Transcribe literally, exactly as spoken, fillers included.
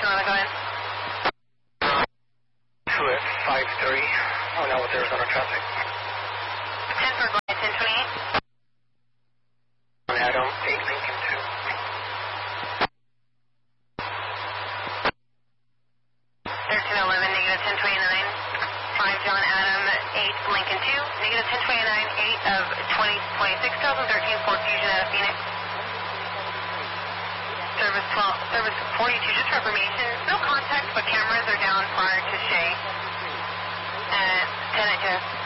Sonata, go ahead. Swift five three. Oh, now with Arizona traffic. ten for Glide, ten twenty-eight. On Adam, eight Lincoln two. thirteen eleven, negative ten twenty-nine. five John Adam, eight Lincoln two. Negative ten twenty-nine, eight of twenty twenty-six thousand thirteen, four Fusion out of Phoenix. Service twelve, service forty-two, just for information. No contact, but cameras are down prior to Shea. Uh, ten at